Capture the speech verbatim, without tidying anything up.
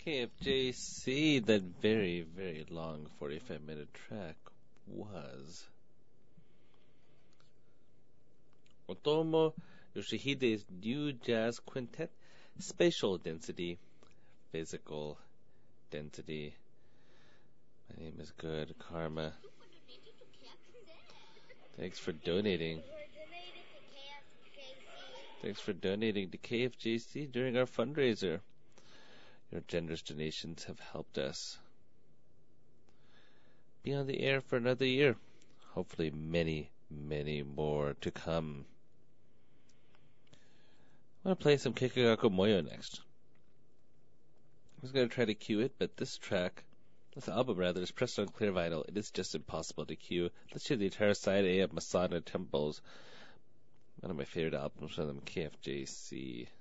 K F J C, that very, very long forty-five minute track was Otomo Yoshihide's new jazz quintet, Spatial Density, Physical Density. My name is Good Karma. Thanks for donating. Thanks for donating to K F J C during our fundraiser. Your generous donations have helped us be on the air for another year. Hopefully many, many more to come. I'm going to play some Kikagaku Moyo next. I was going to try to cue it, but this track, this album rather, is pressed on clear vinyl. It is just impossible to cue. Let's hear the entire side A of Masada Temples. One of my favorite albums from them, K F J C.